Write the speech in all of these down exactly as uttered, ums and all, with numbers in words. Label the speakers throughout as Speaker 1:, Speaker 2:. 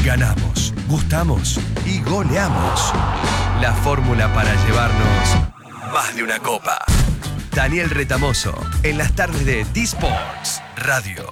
Speaker 1: Ganamos, gustamos y goleamos. La fórmula para llevarnos más de una copa. Daniel Retamoso, en las tardes de D-Sports Radio.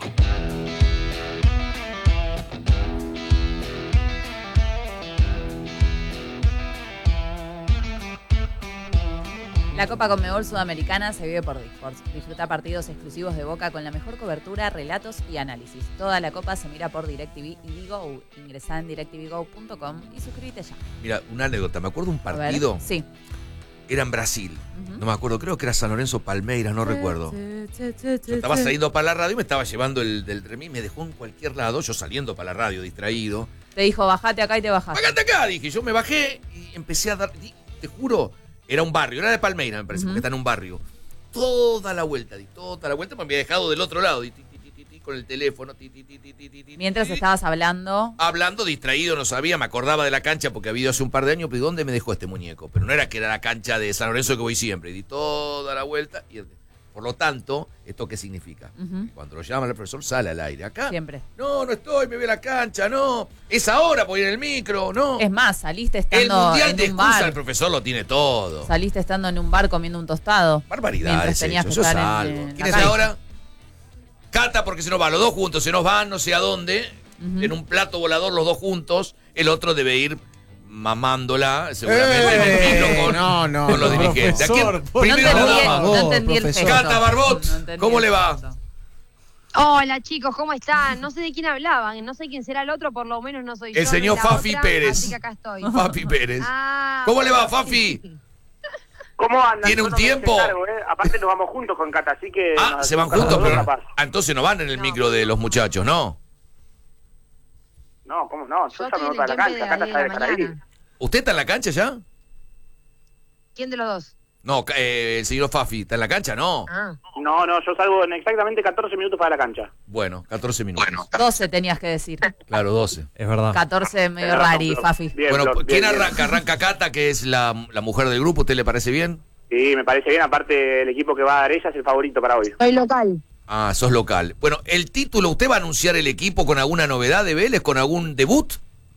Speaker 2: La Copa Conmebol Sudamericana se vive por D-Sports. Disfruta partidos exclusivos de Boca con la mejor cobertura, relatos y análisis. Toda la Copa se mira por DirecTV y Digo. Ingresá en directv go punto com y suscríbete ya.
Speaker 3: Mira, una anécdota. Me acuerdo un partido.
Speaker 2: Sí.
Speaker 3: Era en Brasil.
Speaker 2: Uh-huh.
Speaker 3: No me acuerdo. Creo que era San Lorenzo Palmeiras, no recuerdo. Yo estaba saliendo para la radio y me estaba llevando el del tren. Me dejó en cualquier lado. Yo saliendo para la radio, distraído.
Speaker 2: Te dijo, bajate acá y te bajaste.
Speaker 3: ¡Bajate acá! Dije. Yo me bajé y empecé a dar. Te juro. Era un barrio, era de Palmeiras, me parece, uh-huh. porque está en un barrio. Toda la vuelta, di, toda la vuelta me había dejado del otro lado, di, ti, ti, ti, ti, con el teléfono. Ti, ti, ti, ti, ti, ti,
Speaker 2: Mientras
Speaker 3: ti,
Speaker 2: estabas hablando.
Speaker 3: Hablando, distraído, no sabía, me acordaba de la cancha porque había ido hace un par de años, pero ¿dónde me dejó este muñeco? Pero no era que era la cancha de San Lorenzo que voy siempre, di toda la vuelta. Y por lo tanto, ¿esto qué significa? Uh-huh. Cuando lo llama el profesor, sale al aire. Acá,
Speaker 2: siempre.
Speaker 3: No, no estoy, me ve la cancha, no. Es ahora, voy en el micro, no.
Speaker 2: Es más, saliste estando
Speaker 3: el mundial
Speaker 2: en
Speaker 3: de
Speaker 2: un
Speaker 3: excusa,
Speaker 2: bar.
Speaker 3: El profesor lo tiene todo.
Speaker 2: Saliste estando en un bar comiendo un tostado.
Speaker 3: Barbaridades,
Speaker 2: tenías
Speaker 3: eso,
Speaker 2: que
Speaker 3: yo
Speaker 2: estar
Speaker 3: salgo.
Speaker 2: en, en
Speaker 3: ¿Quién es ahora? Cata, porque se nos van los dos juntos, se nos van no sé a dónde, uh-huh. en un plato volador los dos juntos, el otro debe ir mamándola, seguramente eh, en el micro con,
Speaker 4: no, no,
Speaker 3: con los
Speaker 4: no,
Speaker 3: dirigentes.
Speaker 4: Profesor,
Speaker 3: ¿A quién? Primero
Speaker 2: no
Speaker 3: la dama.
Speaker 2: No entendí el gesto.
Speaker 3: Cata Barbot,
Speaker 2: no
Speaker 3: ¿cómo le va?
Speaker 5: Hola chicos, ¿cómo están? No sé de quién hablaban, no sé quién será el otro, por lo menos no soy yo.
Speaker 3: El señor Fafi
Speaker 5: otra,
Speaker 3: Pérez.
Speaker 5: Así que acá estoy.
Speaker 3: Fafi Pérez.
Speaker 5: Ah,
Speaker 3: ¿Cómo le va, Fafi?
Speaker 6: ¿Cómo andan?
Speaker 3: ¿Tiene un tiempo?
Speaker 6: Cargo, ¿eh? Aparte nos vamos juntos con Cata, así que...
Speaker 3: Ah,
Speaker 6: nos
Speaker 3: se van juntos, pero ah, entonces no van en el
Speaker 5: no.
Speaker 3: micro de los muchachos, ¿no?
Speaker 6: No, ¿cómo no? Yo,
Speaker 5: yo
Speaker 6: ya me voy para la cancha, Cata sabe dejar ahí.
Speaker 3: ¿Usted está en la cancha ya?
Speaker 5: ¿Quién de los dos?
Speaker 3: No, eh, el señor Fafi, ¿está en la cancha? No.
Speaker 5: Ah.
Speaker 6: No, no, yo salgo en exactamente catorce minutos para la cancha.
Speaker 3: Bueno, catorce minutos. Bueno,
Speaker 2: doce tenías que decir.
Speaker 3: Claro, doce.
Speaker 4: Es verdad.
Speaker 2: catorce medio rari, Fafi.
Speaker 6: Bien,
Speaker 3: bueno,
Speaker 6: Flor,
Speaker 3: ¿quién
Speaker 6: bien,
Speaker 3: arranca?
Speaker 6: Bien.
Speaker 3: ¿Arranca Cata, que es la, la mujer del grupo? ¿Usted le parece bien?
Speaker 6: Sí, me parece bien. Aparte, el equipo que va a dar ella es el favorito para hoy.
Speaker 5: Soy local.
Speaker 3: Ah, sos local. Bueno, el título, ¿usted va a anunciar el equipo con alguna novedad de Vélez, con algún debut?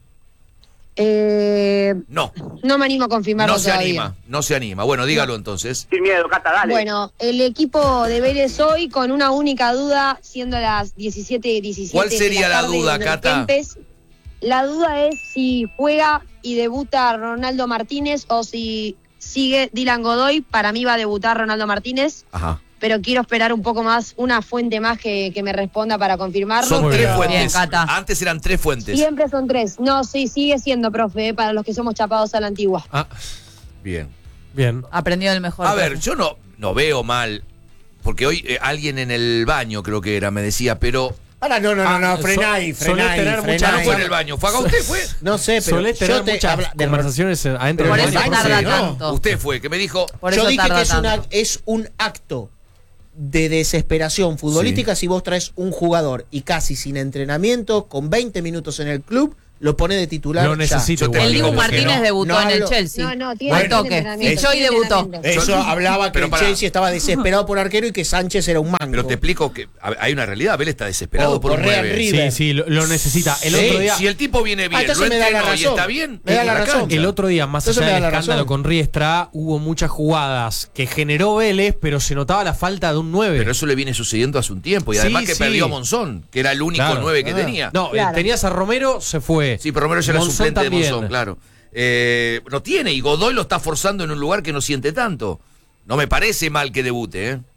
Speaker 5: Eh,
Speaker 3: no.
Speaker 5: No me animo a confirmarlo
Speaker 3: No se
Speaker 5: todavía.
Speaker 3: anima, no se anima. Bueno, dígalo entonces.
Speaker 6: Sin miedo, Cata, dale.
Speaker 5: Bueno, el equipo de Vélez hoy con una única duda, siendo las diecisiete diecisiete.
Speaker 3: ¿Cuál sería la,
Speaker 5: la
Speaker 3: duda, Cata?
Speaker 5: Kempes. La duda es si juega y debuta Ronaldo Martínez o si sigue Dylan Godoy. Para mí va a debutar Ronaldo Martínez.
Speaker 3: Ajá.
Speaker 5: Pero quiero esperar un poco más, una fuente más que, que me responda para confirmarlo.
Speaker 3: Son tres
Speaker 5: pero...
Speaker 3: fuentes.
Speaker 2: Bien, Cata.
Speaker 3: Antes eran tres fuentes.
Speaker 5: Siempre son tres. No, sí, sigue siendo, profe, eh, para los que somos chapados a la antigua.
Speaker 4: Ah,
Speaker 3: bien.
Speaker 4: bien.
Speaker 2: Aprendió el mejor.
Speaker 3: A ver,
Speaker 2: profe.
Speaker 3: yo no, no veo mal, porque hoy eh, alguien en el baño, creo que era, me decía, pero...
Speaker 4: Ahora, no, no, no, no, frená ahí, frená ahí, frená
Speaker 3: Ya no
Speaker 4: ahí.
Speaker 3: fue en el baño, ¿fue acá usted? ¿Fue?
Speaker 4: No sé, pero
Speaker 7: Solés
Speaker 4: yo
Speaker 7: tener
Speaker 4: te
Speaker 7: muchas
Speaker 4: habla de
Speaker 7: conversaciones adentro
Speaker 2: Por
Speaker 7: del
Speaker 2: eso
Speaker 7: baño.
Speaker 2: tarda
Speaker 4: ¿no?
Speaker 2: tanto.
Speaker 3: Usted fue, que me dijo...
Speaker 2: Por
Speaker 4: Yo
Speaker 2: eso
Speaker 4: dije
Speaker 2: tarda
Speaker 4: que es, una,
Speaker 2: tanto.
Speaker 4: es un acto de desesperación futbolística
Speaker 3: Sí.
Speaker 4: si vos traes un jugador y casi sin entrenamiento, con veinte minutos en el club, lo pone de titular.
Speaker 7: Lo
Speaker 4: ya.
Speaker 7: necesito.
Speaker 3: Yo te
Speaker 2: El
Speaker 3: digo
Speaker 2: Dibu
Speaker 3: que
Speaker 2: Martínez
Speaker 3: no.
Speaker 2: debutó
Speaker 4: No
Speaker 2: en el
Speaker 4: hablo-
Speaker 2: Chelsea.
Speaker 5: No, no, tiene
Speaker 2: Al
Speaker 5: tiene
Speaker 2: toque.
Speaker 5: entrenamiento,
Speaker 2: Fichó y
Speaker 5: tiene
Speaker 2: debutó.
Speaker 5: entrenamiento.
Speaker 4: Eso hablaba que
Speaker 3: Pero
Speaker 4: el
Speaker 3: para-
Speaker 4: Chelsea estaba desesperado por arquero y que Sánchez era un manco.
Speaker 3: Pero te explico que a ver, hay una realidad, Abel está desesperado
Speaker 4: Oh,
Speaker 3: por un
Speaker 4: Correa
Speaker 3: nueve.
Speaker 4: River.
Speaker 7: Sí, sí, lo, lo necesita. El
Speaker 4: Sí,
Speaker 7: otro día,
Speaker 3: Si el tipo viene
Speaker 4: Ah,
Speaker 3: bien, lo
Speaker 4: entonces me da la
Speaker 3: entrenó y
Speaker 4: razón.
Speaker 3: está bien,
Speaker 4: Me da
Speaker 3: en
Speaker 4: la razón.
Speaker 3: cancha.
Speaker 7: el otro día, más
Speaker 4: Entonces
Speaker 7: allá
Speaker 4: me
Speaker 7: del
Speaker 4: da la
Speaker 7: escándalo
Speaker 4: razón.
Speaker 7: con Riestra, hubo muchas jugadas que generó Vélez, pero se notaba la falta de un nueve.
Speaker 3: Pero eso le viene sucediendo hace un tiempo. Y
Speaker 7: Sí,
Speaker 3: además que
Speaker 7: sí.
Speaker 3: perdió a Monzón, que era el único
Speaker 7: Claro.
Speaker 3: nueve que
Speaker 4: Ah.
Speaker 3: tenía.
Speaker 7: No,
Speaker 5: Claro.
Speaker 7: eh, tenías a Romero, se fue.
Speaker 3: Sí, pero Romero ya era
Speaker 7: Monzón
Speaker 3: suplente
Speaker 7: también.
Speaker 3: de Monzón, claro. Eh, no tiene, y Godoy lo está forzando en un lugar que no siente tanto. No me parece mal que debute, ¿eh?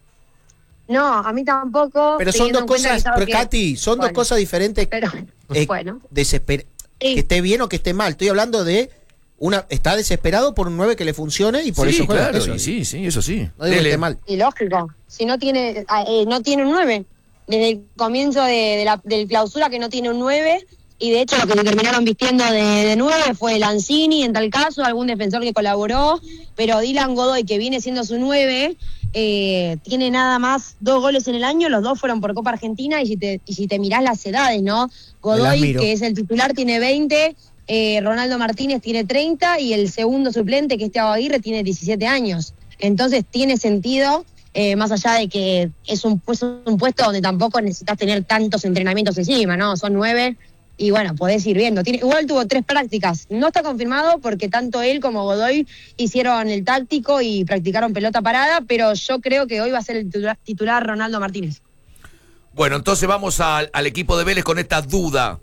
Speaker 5: No, a mí tampoco.
Speaker 4: Pero son
Speaker 5: teniendo
Speaker 4: dos
Speaker 5: en cuenta
Speaker 4: cosas,
Speaker 5: que
Speaker 4: pero
Speaker 5: que-
Speaker 4: Katy, son
Speaker 5: Bueno,
Speaker 4: dos cosas diferentes.
Speaker 5: Pero,
Speaker 4: Eh,
Speaker 5: bueno.
Speaker 4: desesper-
Speaker 5: Sí.
Speaker 4: Que esté bien o que esté mal. Estoy hablando de una. Está desesperado por un nueve que le funcione y por
Speaker 3: sí,
Speaker 4: eso juega.
Speaker 3: claro,
Speaker 4: Eso
Speaker 3: y sí, sí, eso sí.
Speaker 4: No digo que
Speaker 3: Dele.
Speaker 4: esté mal.
Speaker 5: Y lógico. Si no tiene, eh, no tiene un nueve. Desde el comienzo de, de la del clausura que no tiene un nueve. Y de hecho lo que le terminaron vistiendo de, de nueve fue Lanzini, en tal caso, algún defensor que colaboró. Pero Dylan Godoy, que viene siendo su nueve, eh, tiene nada más dos goles en el año. Los dos fueron por Copa Argentina. Y si te, y si te mirás las edades, ¿no? Godoy,
Speaker 4: miro.
Speaker 5: que es el titular, tiene veinte. Eh, Ronaldo Martínez tiene treinta y el segundo suplente, que es Thiago Aguirre, tiene diecisiete años. Entonces tiene sentido, eh, más allá de que es un, pues, un puesto donde tampoco necesitas tener tantos entrenamientos encima, ¿no? Son nueve, y bueno, podés ir viendo. Tiene, igual tuvo tres prácticas. No está confirmado porque tanto él como Godoy hicieron el táctico y practicaron pelota parada, pero yo creo que hoy va a ser el titular, titular Ronaldo Martínez.
Speaker 3: Bueno, entonces vamos al, al equipo de Vélez con esta duda.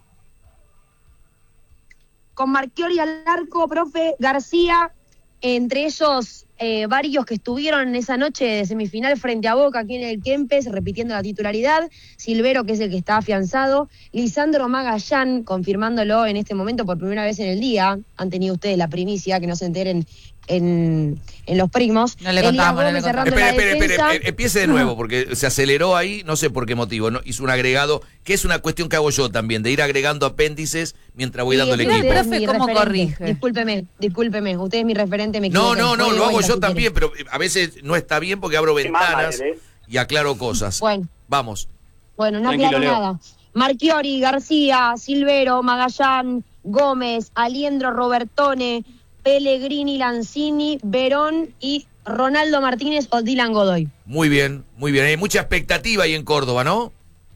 Speaker 5: Con Marchiori al arco, profe, García, entre ellos eh, varios que estuvieron en esa noche de semifinal frente a Boca aquí en el Kempes, repitiendo la titularidad, Silvero, que es el que está afianzado, Lisandro Magallán, confirmándolo en este momento por primera vez en el día, han tenido ustedes la primicia, que no se enteren en, en los primos.
Speaker 2: No le contamos, no le contamos.
Speaker 3: Espere, espere, espere, empiece de nuevo, porque se aceleró ahí, no sé por qué motivo, ¿no? Hizo un agregado, que es una cuestión que hago yo también, de ir agregando apéndices mientras voy
Speaker 5: Sí,
Speaker 3: dando el
Speaker 5: usted
Speaker 3: equipo.
Speaker 5: es mi
Speaker 2: ¿Cómo
Speaker 5: referente.
Speaker 2: corrige?
Speaker 5: Discúlpeme, discúlpeme, usted es mi referente, me
Speaker 3: No,
Speaker 5: equivoqué.
Speaker 3: no, no,
Speaker 5: Voy de
Speaker 3: lo hago
Speaker 5: vuelta,
Speaker 3: yo
Speaker 5: si
Speaker 3: también,
Speaker 5: quiere.
Speaker 3: pero a veces no está bien porque abro
Speaker 6: Qué mal,
Speaker 3: ventanas
Speaker 6: ¿eh?
Speaker 3: y aclaro cosas.
Speaker 5: Bueno.
Speaker 3: Vamos.
Speaker 5: Bueno, no
Speaker 6: Tranquilo,
Speaker 5: aclaro
Speaker 6: Leo.
Speaker 5: nada. Marchiori, García, Silvero, Magallán, Gómez, Aliendro, Robertone, Pellegrini, Lanzini, Verón y Ronaldo Martínez o Dylan Godoy.
Speaker 3: Muy bien, muy bien. Hay mucha expectativa ahí en Córdoba, ¿no?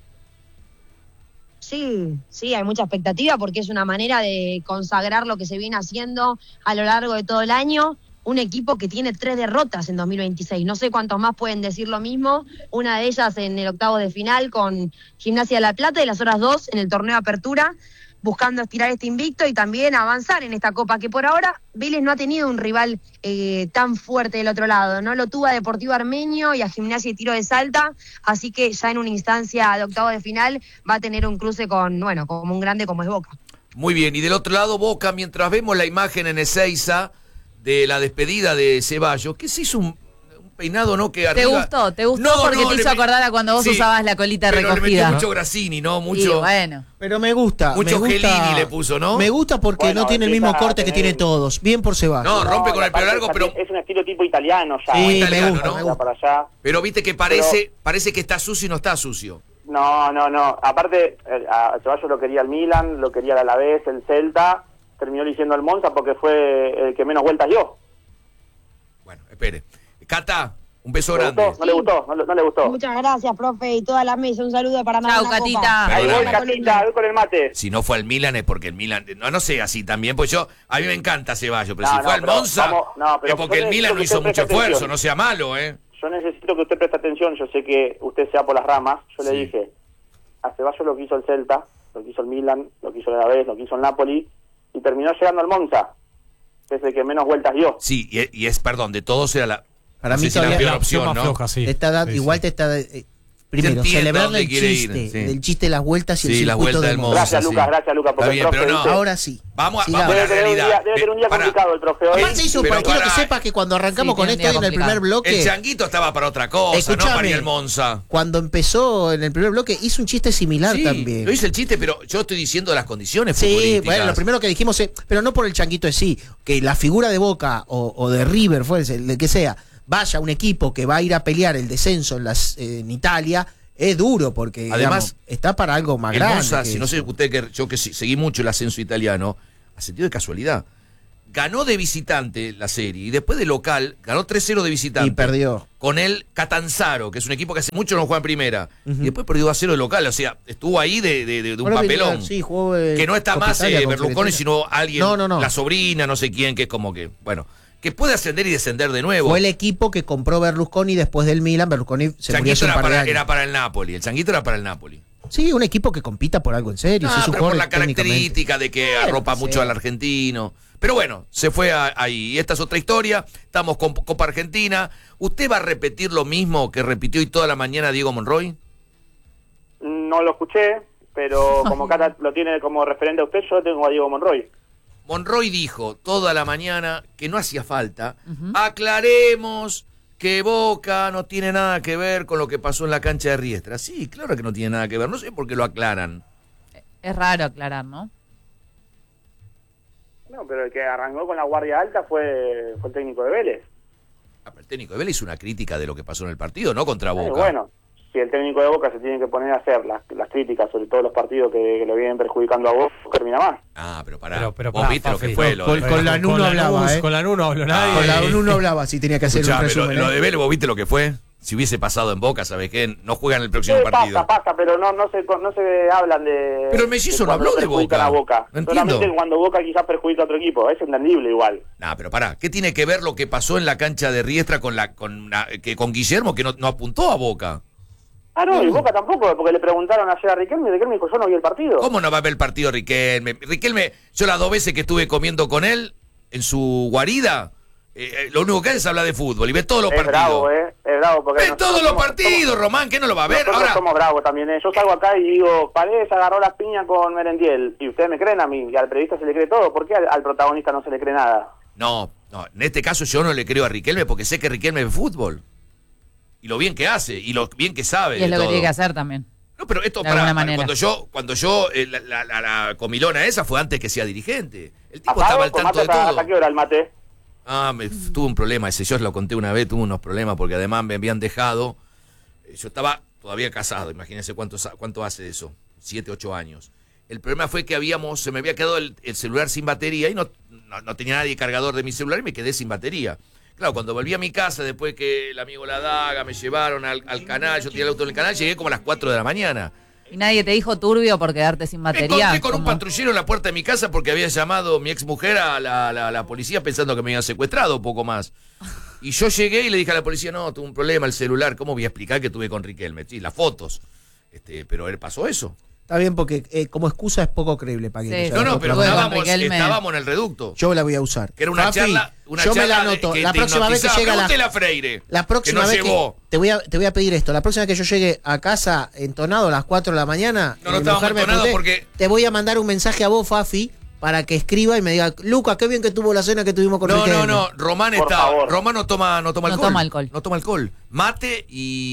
Speaker 5: Sí, sí, hay mucha expectativa porque es una manera de consagrar lo que se viene haciendo a lo largo de todo el año. Un equipo que tiene tres derrotas en dos mil veintiséis. No sé cuántos más pueden decir lo mismo. Una de ellas en el octavo de final con Gimnasia de La Plata y las otras dos en el torneo de apertura, buscando estirar este invicto y también avanzar en esta Copa, que por ahora Vélez no ha tenido un rival eh, tan fuerte del otro lado, ¿no? Lo tuvo a Deportivo Armenio y a Gimnasia y Tiro de Salta, así que ya en una instancia de octavo de final va a tener un cruce con, bueno, como un grande como es Boca.
Speaker 3: Muy bien. Y del otro lado, Boca, mientras vemos la imagen en Ezeiza de la despedida de Ceballos, que se hizo un, un peinado, ¿no? Que
Speaker 2: ¿Te
Speaker 3: arriba...
Speaker 2: gustó? ¿Te gustó?
Speaker 3: No,
Speaker 2: porque
Speaker 3: no,
Speaker 2: te
Speaker 3: le
Speaker 2: hizo
Speaker 3: me-
Speaker 2: acordar a cuando vos
Speaker 3: Sí,
Speaker 2: usabas la colita
Speaker 3: pero
Speaker 2: recogida.
Speaker 3: le metió mucho Grassini, ¿no?
Speaker 2: Y
Speaker 3: Mucho...
Speaker 2: bueno.
Speaker 4: Pero me gusta.
Speaker 3: Mucho
Speaker 4: me gusta,
Speaker 3: Gelini le puso, ¿no?
Speaker 4: Me gusta porque
Speaker 6: Bueno,
Speaker 4: no tiene el
Speaker 6: empieza
Speaker 4: mismo
Speaker 6: a
Speaker 4: corte que
Speaker 6: tener-
Speaker 4: tiene todos. Bien por Ceballos.
Speaker 3: No, rompe con
Speaker 6: y
Speaker 3: el pelo
Speaker 6: aparte
Speaker 3: largo,
Speaker 6: ya
Speaker 3: pero...
Speaker 6: tiene- es un estilo tipo italiano ya.
Speaker 4: Sí,
Speaker 3: italiano,
Speaker 4: me gusta,
Speaker 3: ¿no?
Speaker 4: me
Speaker 6: Ya
Speaker 4: gusta.
Speaker 6: para allá.
Speaker 3: Pero viste que parece, parece que está sucio y no está sucio.
Speaker 6: No, no, no. Aparte, eh, a Ceballos lo quería el Milan, lo quería el Alavés, el Celta. Terminó eligiendo el Monza porque fue el que menos vueltas dio.
Speaker 3: Bueno, espere. Cata, un beso
Speaker 6: ¿Le
Speaker 3: grande.
Speaker 6: gustó? ¿No le gustó? ¿No, le- no le gustó?
Speaker 5: Muchas gracias, profe, y toda la mesa. Un saludo para
Speaker 2: Chau,
Speaker 5: Mariana
Speaker 2: Catita.
Speaker 5: Copa.
Speaker 6: Ahí voy,
Speaker 3: Perdóname.
Speaker 6: Catita, voy con el mate.
Speaker 3: Si no fue al Milan es porque el Milan... No, no sé, así también. Pues yo... A mí me encanta Ceballos, pero
Speaker 6: No,
Speaker 3: si
Speaker 6: no,
Speaker 3: fue al
Speaker 6: pero
Speaker 3: Monza
Speaker 6: vamos- no, pero
Speaker 3: es porque
Speaker 6: yo
Speaker 3: el Milan
Speaker 6: necesito
Speaker 3: no
Speaker 6: que
Speaker 3: hizo
Speaker 6: usted
Speaker 3: mucho
Speaker 6: preste
Speaker 3: esfuerzo.
Speaker 6: atención.
Speaker 3: No sea malo, ¿eh?
Speaker 6: Yo necesito que usted preste atención. Yo sé que usted se va por las ramas. Yo le
Speaker 3: Sí.
Speaker 6: dije, a Ceballos lo que hizo el Celta, lo que hizo el Milan, lo que hizo el Alavés, lo que hizo el Napoli, y terminó llegando al Monza, que es el que menos vueltas dio.
Speaker 3: Sí, y, y es, perdón, de todos era la...
Speaker 4: Para
Speaker 3: no
Speaker 4: mí
Speaker 3: sé si la
Speaker 4: todavía-
Speaker 3: peor
Speaker 7: La opción
Speaker 3: opción,
Speaker 7: más
Speaker 3: ¿no?
Speaker 7: floja, sí.
Speaker 4: Te está dando-
Speaker 7: Sí,
Speaker 4: igual
Speaker 7: sí.
Speaker 4: te está... eh, primero,
Speaker 3: entiendo
Speaker 4: celebrar
Speaker 3: dónde
Speaker 4: el
Speaker 3: quiere ir,
Speaker 4: chiste,
Speaker 3: sí.
Speaker 4: del chiste de las vueltas y
Speaker 3: Sí,
Speaker 4: el
Speaker 3: las
Speaker 4: circuito
Speaker 3: vueltas
Speaker 4: del
Speaker 3: del
Speaker 4: Monza.
Speaker 6: Gracias,
Speaker 3: sí.
Speaker 6: Lucas, gracias, Lucas, porque
Speaker 3: Está
Speaker 6: el
Speaker 3: bien, pero
Speaker 6: profe
Speaker 3: no.
Speaker 6: dice-
Speaker 4: Ahora sí.
Speaker 3: Vamos, a-
Speaker 4: Sigamos.
Speaker 3: vamos a la
Speaker 6: Debe tener un
Speaker 3: realidad.
Speaker 6: día- debe tener un día
Speaker 3: Pará.
Speaker 6: complicado el profe hoy.
Speaker 4: Aparte hizo,
Speaker 3: Pero
Speaker 4: para quiero que
Speaker 3: pará.
Speaker 4: sepas que cuando arrancamos
Speaker 2: Sí,
Speaker 4: con
Speaker 2: tiene
Speaker 4: esto
Speaker 2: un
Speaker 4: hoy en
Speaker 2: día
Speaker 4: el primer bloque,
Speaker 3: El Changuito estaba para otra cosa, no
Speaker 4: Escuchame.
Speaker 3: para ir al Monza.
Speaker 4: cuando empezó en el primer bloque, hizo un chiste similar
Speaker 3: Sí,
Speaker 4: también.
Speaker 3: yo hice el chiste, pero yo estoy diciendo las condiciones
Speaker 4: Sí,
Speaker 3: futbolísticas.
Speaker 4: bueno, lo primero que dijimos es, pero no por el changuito en sí, que la figura de Boca o, o de River, fuese, el que sea, vaya a un equipo que va a ir a pelear el descenso en, las, eh, en Italia, es duro porque
Speaker 3: Además,
Speaker 4: digamos, está para algo más
Speaker 3: El
Speaker 4: grande.
Speaker 3: Monza,
Speaker 4: que
Speaker 3: si no
Speaker 4: eso.
Speaker 3: sé usted, que yo que sí- seguí mucho el ascenso italiano, a sentido de casualidad. Ganó de visitante la serie y después de local ganó tres cero de visitante.
Speaker 4: Y perdió.
Speaker 3: Con el Catanzaro, que es un equipo que hace mucho no juega en primera. Y después perdió a cero de local. O sea, estuvo ahí de, de- de- de un
Speaker 4: Ahora
Speaker 3: papelón.
Speaker 4: viene- sí, jugó, eh,
Speaker 3: Que no está
Speaker 4: Copa
Speaker 3: más
Speaker 4: Italia
Speaker 3: eh,
Speaker 4: con
Speaker 3: Berlusconi,
Speaker 4: Fiorentina.
Speaker 3: sino alguien,
Speaker 4: No, no, no.
Speaker 3: la sobrina, no sé quién, que es como que, bueno, que puede ascender y descender de nuevo.
Speaker 4: Fue el equipo que compró Berlusconi después del Milan. Berlusconi se murió
Speaker 3: Changuito
Speaker 4: hace un
Speaker 3: era
Speaker 4: par de
Speaker 3: para,
Speaker 4: años.
Speaker 3: era para el Napoli. El Changuito era para el Napoli.
Speaker 4: Sí, un equipo que compita por algo en serio.
Speaker 3: No,
Speaker 4: sí, es un
Speaker 3: pero por
Speaker 4: jugador
Speaker 3: la
Speaker 4: técnicamente.
Speaker 3: característica de que arropa
Speaker 4: sí.
Speaker 3: mucho al argentino. Pero bueno, se fue a- ahí. Y esta es otra historia. Estamos con Copa Argentina. ¿Usted va a repetir lo mismo que repitió hoy toda la mañana Diego Monroy?
Speaker 6: No lo escuché, pero como Cata lo tiene como referente a usted, yo tengo a Diego Monroy.
Speaker 3: Monroy dijo toda la mañana que no hacía falta. Aclaremos que Boca no tiene nada que ver con lo que pasó en la cancha de Riestra. Sí, claro que no tiene nada que ver. No sé por qué lo aclaran.
Speaker 2: Es raro aclarar, ¿no?
Speaker 6: No, pero el que arrancó con la guardia alta fue, fue el técnico de Vélez.
Speaker 3: Ah, pero el técnico de Vélez hizo una crítica de lo que pasó en el partido, no contra
Speaker 6: Eh,
Speaker 3: Boca.
Speaker 6: bueno, si el técnico de Boca se tiene que poner a hacer las, las críticas sobre todos los partidos que, que lo vienen perjudicando a Boca, termina más.
Speaker 3: Ah, pero pará.
Speaker 7: Pero, pero
Speaker 3: Vos
Speaker 7: pará,
Speaker 3: viste lo
Speaker 7: Fafi,
Speaker 3: que fue.
Speaker 7: no,
Speaker 3: Lo
Speaker 4: con-
Speaker 3: de-
Speaker 4: con Lanús no hablaba,
Speaker 7: Lanús,
Speaker 4: ¿eh?
Speaker 7: Con la no habló nadie.
Speaker 3: Ah,
Speaker 4: Con la ONU no hablaba, sí tenía que hacer
Speaker 3: Escuchame,
Speaker 4: un resumen.
Speaker 3: lo, lo
Speaker 4: ¿eh?
Speaker 3: de Vélez, ¿vos viste lo que fue? Si hubiese pasado en Boca, ¿sabes qué? No juegan el próximo
Speaker 6: Sí,
Speaker 3: partido.
Speaker 6: pasa, pasa, pero no, no, se, no se hablan de.
Speaker 3: Pero el mellizo no
Speaker 6: cuando
Speaker 3: habló de
Speaker 6: perjudican
Speaker 3: Boca.
Speaker 6: a Boca.
Speaker 3: No entiendo.
Speaker 6: Solamente cuando Boca quizás perjudica a otro equipo. Es entendible igual.
Speaker 3: Nah, pero pará, ¿qué tiene que ver lo que pasó en la cancha de Riestra con la con la- que con Guillermo, que no, no apuntó a Boca?
Speaker 6: Ah, no, y Boca tampoco, porque le preguntaron ayer a Riquelme y Riquelme dijo: yo no vi el partido.
Speaker 3: ¿Cómo no va a ver el partido Riquelme? Riquelme, yo las dos veces que estuve comiendo con él en su guarida, eh, eh, lo único que hace es hablar de fútbol y ve todos los
Speaker 6: Es
Speaker 3: partidos.
Speaker 6: bravo, ¿eh? Es bravo porque.
Speaker 3: Ve
Speaker 6: nosotros
Speaker 3: todos los
Speaker 6: somos-
Speaker 3: partidos,
Speaker 6: somos-
Speaker 3: Román, ¿qué no lo va a ver?
Speaker 6: Nosotros
Speaker 3: Ahora,
Speaker 6: somos bravos también, ¿eh? Yo salgo acá y digo: Paredes agarró las piñas con Merendiel. Y ustedes me creen a mí, y al periodista se le cree todo. ¿Por qué al, al protagonista no se le cree nada?
Speaker 3: no, no, en este caso yo no le creo a Riquelme porque sé que Riquelme ve fútbol. Y lo bien que hace, y lo bien que sabe.
Speaker 2: Y es
Speaker 3: de
Speaker 2: lo que
Speaker 3: todo.
Speaker 2: tiene que hacer también.
Speaker 3: No, pero esto
Speaker 2: De
Speaker 3: para,
Speaker 2: alguna
Speaker 3: para-
Speaker 2: manera.
Speaker 3: cuando yo, cuando yo, eh, la, la, la- la comilona esa fue antes que sea dirigente. El tipo
Speaker 6: ¿Asado?
Speaker 3: estaba al
Speaker 6: ¿Con
Speaker 3: tanto
Speaker 6: mate
Speaker 3: de
Speaker 6: hasta-
Speaker 3: todo.
Speaker 6: hasta qué hora el mate?
Speaker 3: Ah, me, tuve un problema ese, yo lo conté una vez, tuve unos problemas porque además me habían dejado. eh, Yo estaba todavía casado, imagínense cuánto, sa- cuánto hace de eso, siete, ocho años. El problema fue que habíamos, se me había quedado el, el celular sin batería y no, no, no tenía nadie cargador de mi celular y me quedé sin batería. Claro, cuando volví a mi casa, después que el amigo La Daga me llevaron al, al canal, yo tenía el auto en el canal, llegué como a las cuatro de la mañana.
Speaker 2: Y nadie te dijo turbio por quedarte sin
Speaker 3: Me
Speaker 2: batería.
Speaker 3: encontré con un
Speaker 2: ¿Cómo?
Speaker 3: patrullero en la puerta de mi casa porque había llamado mi ex mujer a la, la- la policía pensando que me habían secuestrado un poco más. Y yo llegué y le dije a la policía, no, tuve un problema, el celular, ¿cómo voy a explicar que tuve con Riquelme? Sí, las fotos. Este, pero él pasó eso.
Speaker 4: Está bien porque eh, como excusa es poco creíble para que
Speaker 2: Sí,
Speaker 3: No, no, pero
Speaker 2: Tuve con
Speaker 3: estábamos,
Speaker 2: Riquelme.
Speaker 3: estábamos en el reducto.
Speaker 4: yo la voy a usar.
Speaker 3: Que era una
Speaker 4: Fafi,
Speaker 3: charla, una
Speaker 4: yo me la
Speaker 3: charla de-
Speaker 4: anoto.
Speaker 3: que
Speaker 4: La
Speaker 3: te
Speaker 4: próxima vez que
Speaker 3: hipnotizaba.
Speaker 4: llega la
Speaker 3: Pregúntele a Freire.
Speaker 4: La próxima
Speaker 3: que nos
Speaker 4: vez
Speaker 3: llevó.
Speaker 4: que te voy, a, te voy a pedir esto, la próxima vez que yo llegue a casa entonado a las cuatro de la mañana,
Speaker 3: No, no
Speaker 4: mi
Speaker 3: estábamos
Speaker 4: mujer me
Speaker 3: entonados
Speaker 4: puté,
Speaker 3: porque-
Speaker 4: te voy a mandar un mensaje a vos, Fafi, para que escriba y me diga, Luca, qué bien que tuvo la cena que tuvimos con
Speaker 3: No,
Speaker 4: Riquelme.
Speaker 3: no, no, Román
Speaker 6: Por
Speaker 3: está.
Speaker 6: favor.
Speaker 3: Román no toma, no toma
Speaker 2: No
Speaker 3: alcohol.
Speaker 2: toma alcohol.
Speaker 3: No toma alcohol. Mate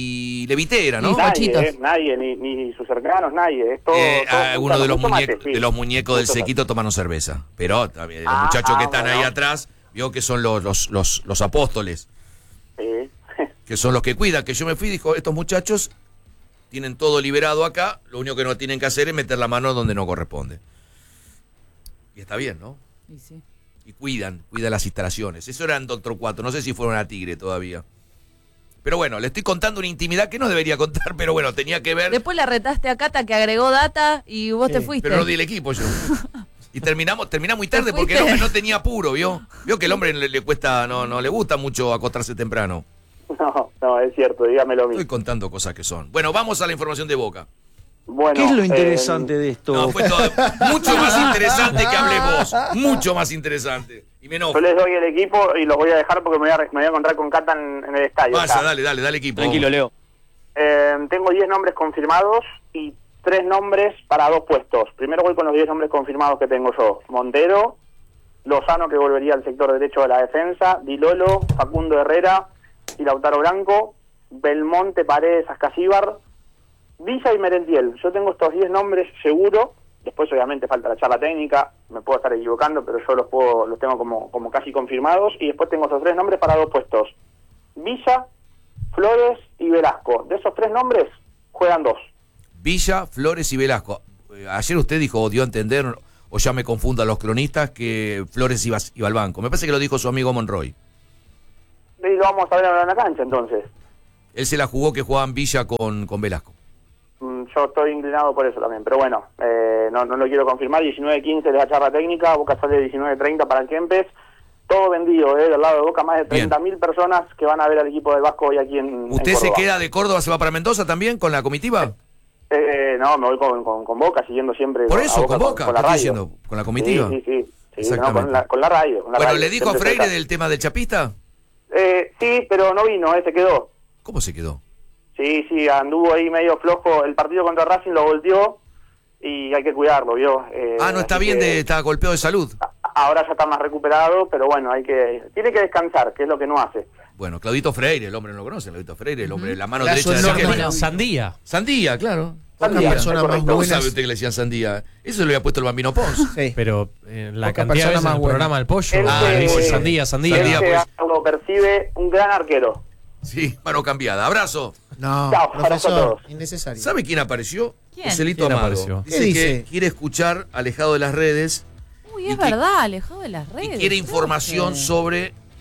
Speaker 3: y levitera, ¿no?
Speaker 2: Y
Speaker 6: Nadie,
Speaker 2: Pochitos.
Speaker 6: eh, nadie, ni, ni sus cercanos, nadie. Es todo,
Speaker 3: Eh,
Speaker 6: todo
Speaker 3: ah, uno de los,
Speaker 6: mucho mate,
Speaker 3: muñecos,
Speaker 6: sí.
Speaker 3: de los muñecos del
Speaker 6: Mucho mate.
Speaker 3: sequito tomaron cerveza. Pero también los
Speaker 6: Ah,
Speaker 3: muchachos que
Speaker 6: ah,
Speaker 3: están ahí
Speaker 6: bueno.
Speaker 3: atrás, vio que son los, los, los, los apóstoles,
Speaker 6: Sí.
Speaker 3: que son los que cuidan. Que yo me fui y dijo, estos muchachos tienen todo liberado acá, lo único que no tienen que hacer es meter la mano donde no corresponde. Y está bien, ¿no?
Speaker 2: Y sí.
Speaker 3: Y cuidan, cuidan las instalaciones. Eso era en Doctor Cuatro, no sé si fueron a Tigre todavía. Pero bueno, le estoy contando una intimidad que no debería contar, pero bueno, tenía que ver.
Speaker 2: Después la retaste a Cata que agregó data y vos te
Speaker 4: Sí,
Speaker 2: fuiste.
Speaker 3: Pero no di el equipo yo. Y terminamos, terminamos muy tarde
Speaker 2: ¿Te
Speaker 3: porque el
Speaker 2: fuiste?
Speaker 3: hombre no tenía apuro, ¿vio? Vio que el hombre le, le cuesta, no, no le gusta mucho acostarse temprano.
Speaker 6: No, no, es cierto, dígamelo a mí.
Speaker 3: Estoy contando cosas que son. Bueno, vamos a la información de Boca.
Speaker 6: Bueno,
Speaker 8: ¿Qué es lo
Speaker 6: eh,
Speaker 8: interesante de esto?
Speaker 3: No, fue todo mucho más interesante que hable vos. Mucho más interesante. Y me enojo.
Speaker 6: Yo les doy el equipo y los voy a dejar porque me voy a, me voy a encontrar con Cata en, en el estadio.
Speaker 3: Vaya,
Speaker 6: acá.
Speaker 3: dale, dale, dale equipo.
Speaker 8: Tranquilo, Leo.
Speaker 6: Eh, tengo diez nombres confirmados y tres nombres para dos puestos. Primero voy con los diez nombres confirmados que tengo yo. Montero, Lozano, que volvería al sector derecho de la defensa, Di Lolo, Facundo Herrera y Lautaro Blanco, Belmonte, Paredes, Ascasíbar, Villa y Merentiel. Yo tengo estos diez nombres seguro. Después obviamente falta la charla técnica, me puedo estar equivocando, pero yo los puedo los tengo como, como casi confirmados. Y después tengo esos tres nombres para dos puestos. Villa, Flores y Velasco. De esos tres nombres, juegan dos.
Speaker 3: Villa, Flores y Velasco. Eh, Ayer usted dijo, o dio a entender, o ya me confundo a los cronistas, que Flores iba, iba al banco. Me parece que lo dijo su amigo Monroy.
Speaker 6: Y lo vamos a ver ahora en la cancha entonces.
Speaker 3: Él se la jugó que jugaban Villa con, con Velasco.
Speaker 6: Mm, Yo estoy inclinado por eso también, pero bueno, eh, no, no lo quiero confirmar. diecinueve quince de la charla técnica, Boca sale diecinueve treinta para el Kempes. Todo vendido, eh, del lado de Boca, más de treinta mil personas que van a ver al equipo del Vasco hoy aquí en
Speaker 3: ¿Usted
Speaker 6: en
Speaker 3: se
Speaker 6: Córdoba.
Speaker 3: queda de Córdoba, se va para Mendoza también con la comitiva?
Speaker 6: Eh, eh, no, me voy con, con, con Boca, siguiendo siempre
Speaker 3: Por
Speaker 6: a
Speaker 3: eso, con Boca,
Speaker 6: con, la
Speaker 3: ¿qué estoy
Speaker 6: radio.
Speaker 3: diciendo? ¿Con la comitiva?
Speaker 6: Sí, sí, sí, sí,
Speaker 3: Exactamente.
Speaker 6: no, con, la, con la radio. Con la
Speaker 3: Bueno,
Speaker 6: radio,
Speaker 3: ¿le dijo a
Speaker 6: siempre
Speaker 3: Freire
Speaker 6: cerca.
Speaker 3: del tema del chapista?
Speaker 6: Eh, sí, pero no vino, eh, se quedó.
Speaker 3: ¿Cómo se quedó?
Speaker 6: Sí, sí, anduvo ahí medio flojo. El partido contra Racing lo volteó y hay que cuidarlo, ¿vio? Eh,
Speaker 3: Ah, no está
Speaker 6: así
Speaker 3: bien,
Speaker 6: que
Speaker 3: de, está golpeado de salud.
Speaker 6: ahora ya está más recuperado, pero bueno, hay que tiene que descansar, que es lo que no hace.
Speaker 3: Bueno, Claudito Freire, el hombre no lo conoce, Claudito Freire, el hombre, la mano
Speaker 4: Era
Speaker 3: derecha
Speaker 4: su
Speaker 3: de
Speaker 4: enorme
Speaker 3: Riquelme.
Speaker 4: novio.
Speaker 7: Sandía.
Speaker 3: Sandía, claro.
Speaker 4: Pocas
Speaker 6: Sandía,
Speaker 4: personas
Speaker 6: es
Speaker 4: más
Speaker 6: correcto.
Speaker 3: ¿Cómo
Speaker 4: buenas.
Speaker 3: sabe usted que le decían Sandía? Eso se lo había puesto el Bambino Pons.
Speaker 4: Sí.
Speaker 7: Pero eh, la
Speaker 4: Poca
Speaker 7: cantidad de
Speaker 4: persona
Speaker 7: veces
Speaker 4: más
Speaker 7: en el
Speaker 4: buena.
Speaker 7: programa del pollo.
Speaker 6: Él
Speaker 7: Ah,
Speaker 6: se-
Speaker 7: dice Sandía, Sandía.
Speaker 6: Él
Speaker 3: Sandía,
Speaker 6: se
Speaker 3: pues.
Speaker 6: lo percibe un gran arquero.
Speaker 3: Sí, mano cambiada. Abrazo.
Speaker 4: No,
Speaker 6: Chao, abrazo a
Speaker 4: profesor,
Speaker 6: todos.
Speaker 4: innecesario.
Speaker 3: ¿Sabe quién apareció?
Speaker 2: ¿Quién?
Speaker 3: Joselito
Speaker 7: ¿Quién
Speaker 3: Amado.
Speaker 7: apareció?
Speaker 3: Dice
Speaker 4: ¿Qué
Speaker 3: que
Speaker 4: dice?
Speaker 3: quiere escuchar, alejado de las redes,
Speaker 2: Uy,
Speaker 3: Y
Speaker 2: es
Speaker 3: que-
Speaker 2: verdad, alejado de las
Speaker 3: y
Speaker 2: redes.
Speaker 3: quiere información
Speaker 2: profe.
Speaker 3: sobre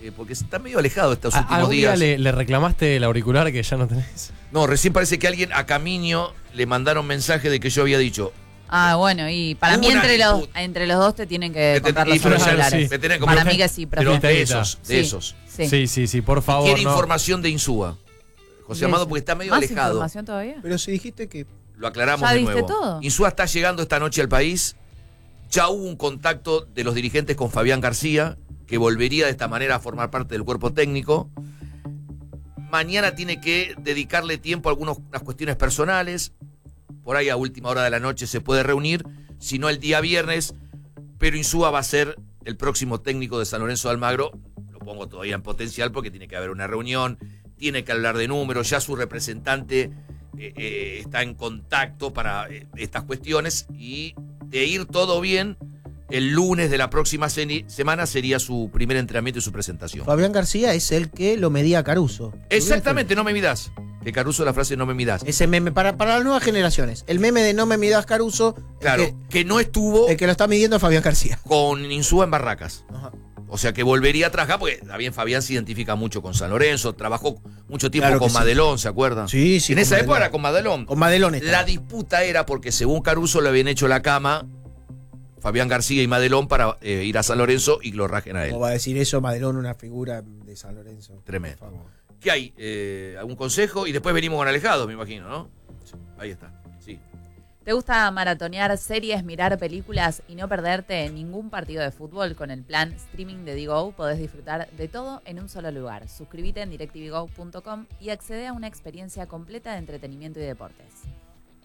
Speaker 3: eh, porque está medio alejado estos
Speaker 7: ¿A-
Speaker 3: últimos
Speaker 7: ¿Algún día
Speaker 3: días.
Speaker 7: le, le reclamaste el auricular que ya no tenés?
Speaker 3: No, recién parece que alguien a Camiño le mandaron mensaje de que yo había dicho.
Speaker 2: Ah, bueno, y para mí
Speaker 3: Una
Speaker 2: entre los,
Speaker 3: disputa.
Speaker 2: entre los dos te tienen que
Speaker 3: Me ten-
Speaker 2: comprar
Speaker 3: y
Speaker 2: los
Speaker 3: pero ya-
Speaker 2: auriculares.
Speaker 7: sí.
Speaker 3: me tenés que
Speaker 2: Para
Speaker 3: comprar-
Speaker 2: mí que sí,
Speaker 3: Pero
Speaker 2: profe.
Speaker 3: de esos, de
Speaker 2: Sí.
Speaker 3: esos.
Speaker 2: Sí.
Speaker 7: Sí, sí, sí, por favor.
Speaker 3: Quiere
Speaker 7: no.
Speaker 3: información de Insúa. José
Speaker 2: ¿De
Speaker 3: Amado,
Speaker 2: eso?
Speaker 3: porque está medio
Speaker 2: ¿Más
Speaker 3: alejado.
Speaker 2: información todavía?
Speaker 4: Pero si dijiste que.
Speaker 3: Lo aclaramos
Speaker 2: ¿Ya
Speaker 3: de
Speaker 2: diste
Speaker 3: nuevo.
Speaker 2: todo?
Speaker 3: Insúa está llegando esta noche al país. Ya hubo un contacto de los dirigentes con Fabián García, que volvería de esta manera a formar parte del cuerpo técnico. Mañana tiene que dedicarle tiempo a algunas cuestiones personales. Por ahí a última hora de la noche se puede reunir, si no el día viernes. Pero Insúa va a ser el próximo técnico de San Lorenzo de Almagro. Lo pongo todavía en potencial porque tiene que haber una reunión, tiene que hablar de números. Ya su representante eh, eh, está en contacto para eh, estas cuestiones. Y de ir todo bien, el lunes de la próxima se- semana sería su primer entrenamiento y su presentación.
Speaker 4: Fabián García es el que lo medía a Caruso.
Speaker 3: Exactamente, no me midas. Que Caruso la frase no me midas.
Speaker 4: Ese meme, para, para las nuevas generaciones. El meme de no me midas Caruso. el
Speaker 3: Claro,
Speaker 4: que-
Speaker 3: que no estuvo
Speaker 4: El que lo está midiendo es Fabián García.
Speaker 3: con Insúa en Barracas.
Speaker 4: Ajá.
Speaker 3: O sea que volvería a trabajar, porque también Fabián se identifica mucho con San Lorenzo, trabajó mucho tiempo
Speaker 4: Claro que
Speaker 3: con
Speaker 4: sí.
Speaker 3: Madelón, ¿se acuerdan?
Speaker 4: Sí, sí.
Speaker 3: En
Speaker 4: con
Speaker 3: esa época
Speaker 4: Madelón.
Speaker 3: era con Madelón.
Speaker 4: Con Madelón estaba.
Speaker 3: La disputa era porque según Caruso le habían hecho la cama Fabián García y Madelón para eh, ir a San Lorenzo y lo rajen a él.
Speaker 4: ¿Cómo va a decir eso Madelón, una figura de San Lorenzo?
Speaker 3: Tremendo.
Speaker 4: Por favor.
Speaker 3: ¿Qué hay? Eh, ¿Algún consejo? Y después venimos con Alejados, me imagino, ¿no? Ahí está. Sí.
Speaker 2: ¿Te gusta maratonear series, mirar películas y no perderte ningún partido de fútbol? Con el plan streaming de Digo podés disfrutar de todo en un solo lugar. Suscríbete en directivigo punto com y accede a una experiencia completa de entretenimiento y deportes.